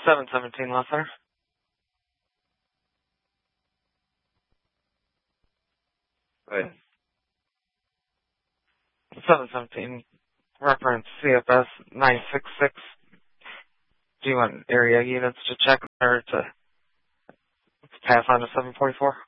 717 last letter. Right. 717, reference CFS 966. Do you want area units to check or to pass on to 744?